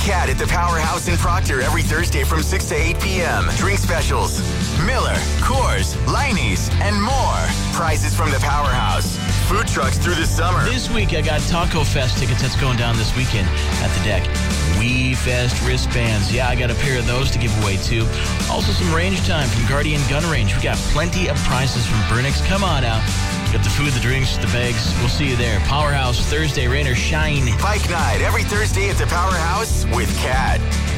Cat at the Powerhouse in Proctor every Thursday from 6 to 8 p.m. Drink specials, Miller, Coors, Leinie's, and more. Prizes from the Powerhouse. Food trucks through the summer. This week, I got Taco Fest tickets. That's going down this weekend at the deck. Wii Fest wristbands. Yeah, I got a pair of those to give away, too. Also, some range time from Guardian Gun Range. We got plenty of prizes from Burnix. Come on out. Got the food, the drinks, the bags. We'll see you there. Powerhouse, Thursday, rain or shine. Bike night every Thursday at the Powerhouse with Cat.